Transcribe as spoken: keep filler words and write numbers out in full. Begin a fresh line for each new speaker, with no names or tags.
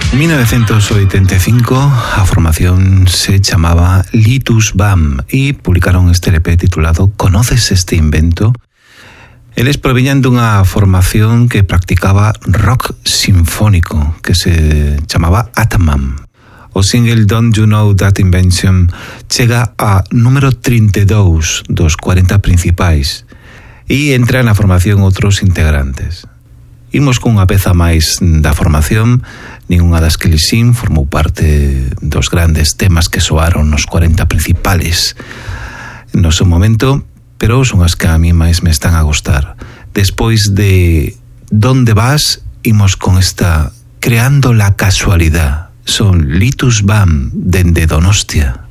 En mil novecientos ochenta y cinco a formación se chamaba Litus Bam e publicaron este L P titulado Conoces este invento? Eles proviñan dunha formación que practicaba rock sinfónico que se chamaba Atman. O single Don't You Know That Invention chega a número trinta e dous dos cuarenta principais e entra na formación outros integrantes. Imos cunha peza máis da formación, ningunha das que lixín formou parte dos grandes temas que soaron nos cuarenta principales no seu momento, pero son as que a mí máis me están a gustar. Despois de Donde vas, imos con esta Creando la casualidad. Son Litus Bam dende Donostia.